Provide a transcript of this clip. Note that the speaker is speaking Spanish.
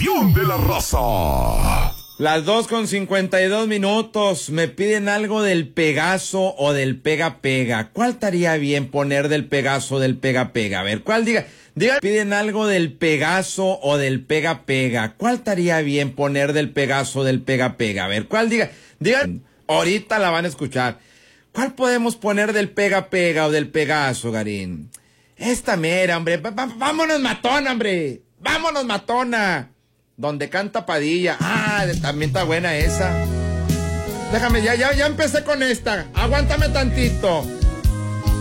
información de la raza. Las 2:52. Me piden algo del Pegaso o del Pega Pega. ¿Cuál estaría bien poner del Pegaso o del Pega Pega? A ver, ¿cuál diga? Piden algo del Pegaso o del Pega Pega. ¿Cuál estaría bien poner del Pegaso o del Pega Pega? A ver, ¿cuál diga? Ahorita la van a escuchar. ¿Cuál podemos poner del Pega Pega o del Pegaso, Garín? Esta mera, hombre. Vámonos matona, hombre. Vámonos matona. Donde canta Padilla. También está buena esa. Déjame, ya empecé con esta. Aguántame tantito.